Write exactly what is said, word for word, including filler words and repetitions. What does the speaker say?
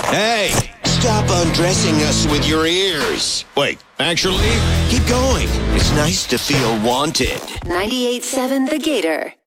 Hey, stop undressing us with your ears. Wait, actually, keep going. It's nice to feel wanted. ninety-eight point seven The Gator.